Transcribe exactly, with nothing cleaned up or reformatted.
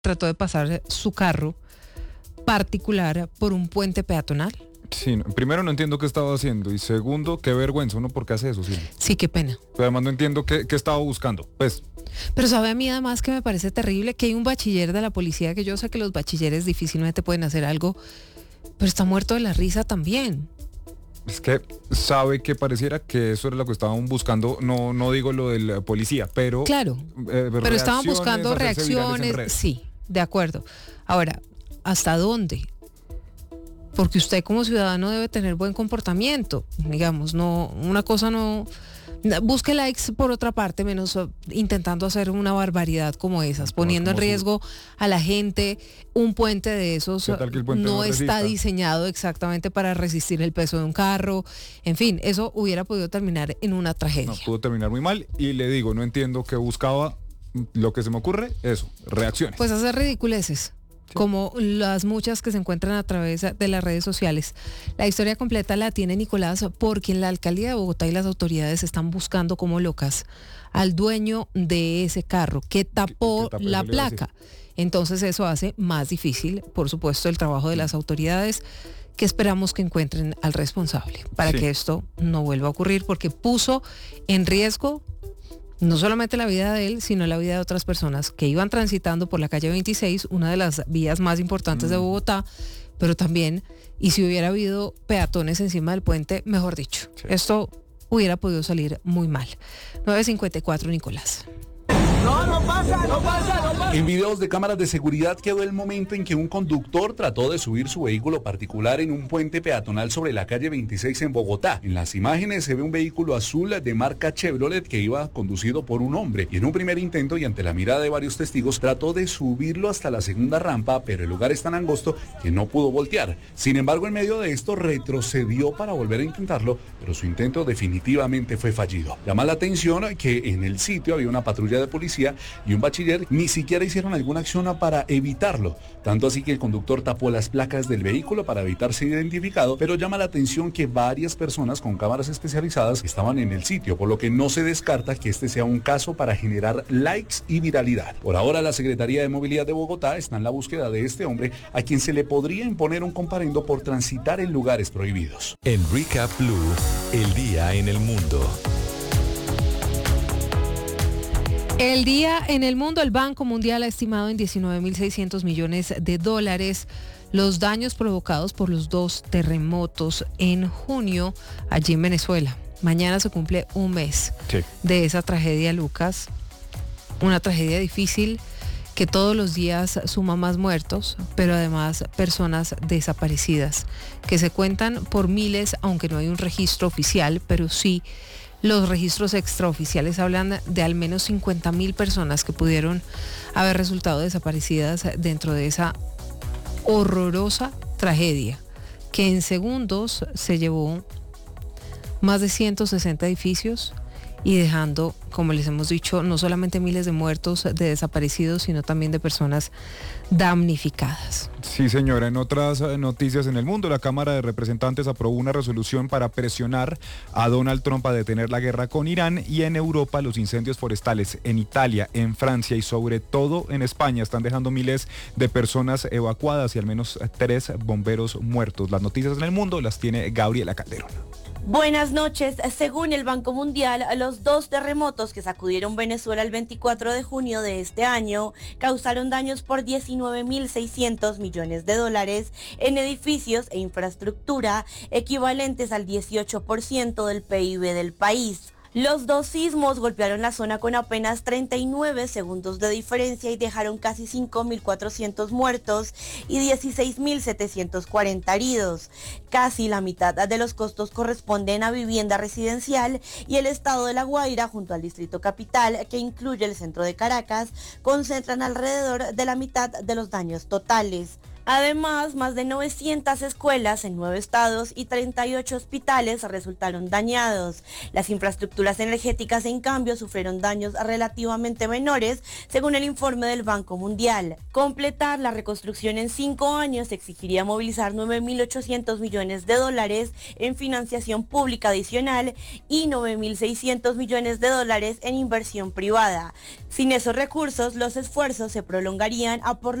trató de pasar su carro particular por un puente peatonal. Sí, no, primero no entiendo qué estaba haciendo y segundo, qué vergüenza, uno por qué hace eso, sí. Sí, qué pena. Pero además no entiendo qué, qué estaba buscando, pues. Pero sabe a mí además que me parece terrible que hay un bachiller de la policía, que yo sé que los bachilleres difícilmente pueden hacer algo, pero está muerto de la risa también. Es que sabe que pareciera que eso era lo que estaban buscando, no, no digo lo de la policía, pero... Claro, eh, pero estaban buscando hacerse virales en reacciones, redes. sí, de acuerdo. Ahora, ¿hasta dónde? Porque usted como ciudadano debe tener buen comportamiento, digamos, no, una cosa no... Busque likes por otra parte, menos uh, intentando hacer una barbaridad como esas, poniendo en riesgo a la gente. Un puente de esos ¿Qué tal que el puente no no está resista? diseñado exactamente para resistir el peso de un carro. En fin, eso hubiera podido terminar en una tragedia. No, pudo terminar muy mal y le digo, no entiendo qué buscaba, lo que se me ocurre, eso, reacciones. Pues hacer ridiculeces, como las muchas que se encuentran a través de las redes sociales. La historia completa la tiene Nicolás, porque en la alcaldía de Bogotá y las autoridades están buscando como locas al dueño de ese carro que tapó ¿Qué- qué tapó? la Eso le iba a decir. placa. Entonces eso hace más difícil, por supuesto, el trabajo de las autoridades, que esperamos que encuentren al responsable para Sí. que esto no vuelva a ocurrir, porque puso en riesgo no solamente la vida de él, sino la vida de otras personas que iban transitando por la calle veintiséis, una de las vías más importantes de Bogotá, pero también, y si hubiera habido peatones encima del puente, mejor dicho, Sí. esto hubiera podido salir muy mal. nueve cincuenta y cuatro, Nicolás. No, no pasa, no pasa, no pasa. En videos de cámaras de seguridad quedó el momento en que un conductor trató de subir su vehículo particular en un puente peatonal sobre la calle veintiséis en Bogotá. En las imágenes se ve un vehículo azul de marca Chevrolet que iba conducido por un hombre y en un primer intento y ante la mirada de varios testigos trató de subirlo hasta la segunda rampa, pero el lugar es tan angosto que no pudo voltear. Sin embargo, en medio de esto retrocedió para volver a intentarlo, pero su intento definitivamente fue fallido. Llama la atención que en el sitio había una patrulla de policía y un bachiller ni siquiera hicieron alguna acción para evitarlo. Tanto así que el conductor tapó las placas del vehículo para evitar ser identificado, pero llama la atención que varias personas con cámaras especializadas estaban en el sitio, por lo que no se descarta que este sea un caso para generar likes y viralidad. Por ahora, la Secretaría de Movilidad de Bogotá está en la búsqueda de este hombre, a quien se le podría imponer un comparendo por transitar en lugares prohibidos. En Recap Blue, el día en el mundo. El día en el mundo, el Banco Mundial ha estimado en diecinueve mil seiscientos millones de dólares los daños provocados por los dos terremotos en junio allí en Venezuela. Mañana se cumple un mes Sí. de esa tragedia, Lucas. Una tragedia difícil que todos los días suma más muertos, pero además personas desaparecidas, que se cuentan por miles, aunque no hay un registro oficial, pero sí los registros extraoficiales hablan de al menos cincuenta mil personas que pudieron haber resultado desaparecidas dentro de esa horrorosa tragedia, que en segundos se llevó más de ciento sesenta edificios y dejando, como les hemos dicho, no solamente miles de muertos, de desaparecidos, sino también de personas damnificadas. Sí, señora. En otras eh, noticias en el mundo, la Cámara de Representantes aprobó una resolución para presionar a Donald Trump a detener la guerra con Irán, y en Europa los incendios forestales en Italia, en Francia y sobre todo en España están dejando miles de personas evacuadas y al menos tres bomberos muertos. Las noticias en el mundo las tiene Gabriela Calderón. Buenas noches. Según el Banco Mundial, los dos terremotos que sacudieron Venezuela el veinticuatro de junio de este año causaron daños por diecinueve mil seiscientos millones de dólares en edificios e infraestructura, equivalentes al dieciocho por ciento del P I B del país. Los dos sismos golpearon la zona con apenas treinta y nueve segundos de diferencia y dejaron casi cinco mil cuatrocientos muertos y dieciséis mil setecientos cuarenta heridos. Casi la mitad de los costos corresponden a vivienda residencial, y el estado de La Guaira, junto al distrito capital, que incluye el centro de Caracas, concentran alrededor de la mitad de los daños totales. Además, más de novecientas escuelas en nueve estados y treinta y ocho hospitales resultaron dañados. Las infraestructuras energéticas, en cambio, sufrieron daños relativamente menores, según el informe del Banco Mundial. Completar la reconstrucción en cinco años exigiría movilizar nueve mil ochocientos millones de dólares en financiación pública adicional y nueve mil seiscientos millones de dólares en inversión privada. Sin esos recursos, los esfuerzos se prolongarían a por